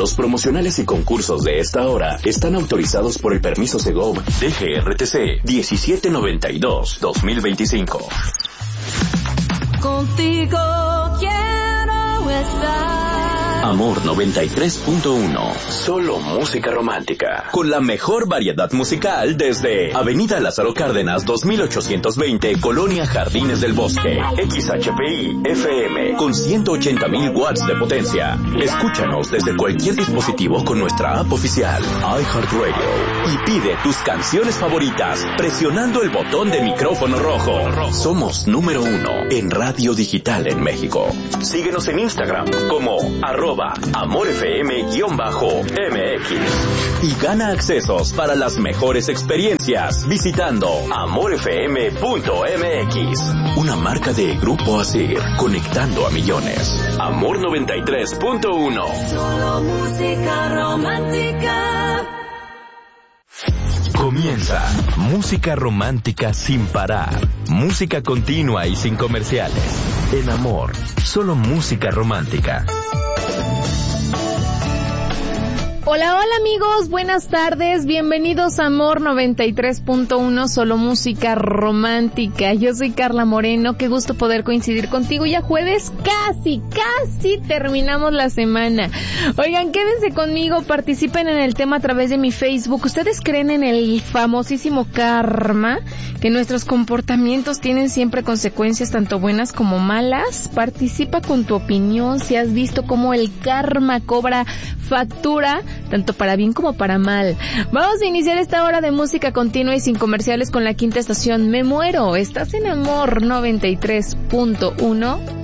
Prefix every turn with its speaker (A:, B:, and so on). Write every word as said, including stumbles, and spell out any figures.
A: Los promocionales y concursos de esta hora están autorizados por el permiso Segov D G R T C diecisiete noventa y dos dos mil veinticinco.
B: Contigo quiero estar.
A: Amor noventa y tres punto uno. Solo música romántica. Con la mejor variedad musical desde Avenida Lázaro Cárdenas dos mil ochocientos veinte, Colonia Jardines del Bosque. X H P I F M con ciento ochenta mil watts de potencia. Escúchanos desde cualquier dispositivo con nuestra app oficial iHeartRadio y pide tus canciones favoritas presionando el botón de micrófono rojo. Somos número uno en radio digital en México. Síguenos en Instagram como arroba amorfm-M X y gana accesos para las mejores experiencias visitando amorfm punto M X. Una marca de Grupo Asir, conectando a millones. Amor noventa y tres punto uno.
B: Solo música romántica.
C: Comienza Música Romántica sin parar. Música continua y sin comerciales. En Amor, solo música romántica.
D: Hola, hola amigos, buenas tardes, bienvenidos a Amor noventa y tres punto uno, solo música romántica. Yo soy Carla Moreno, qué gusto poder coincidir contigo. Ya jueves, casi, casi terminamos la semana. Oigan, quédense conmigo, participen en el tema a través de mi Facebook. ¿Ustedes creen en el famosísimo karma? Que nuestros comportamientos tienen siempre consecuencias tanto buenas como malas. Participa con tu opinión si has visto cómo el karma cobra factura, tanto para bien como para mal. Vamos a iniciar esta hora de música continua y sin comerciales con la quinta estación. Me muero, estás en Amor noventa y tres punto uno.